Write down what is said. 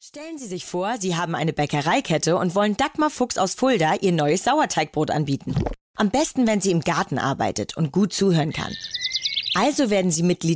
Stellen Sie sich vor, Sie haben eine Bäckereikette und wollen Dagmar Fuchs aus Fulda Ihr neues Sauerteigbrot anbieten. Am besten, wenn sie im Garten arbeitet und gut zuhören kann. Also werden Sie Mitglied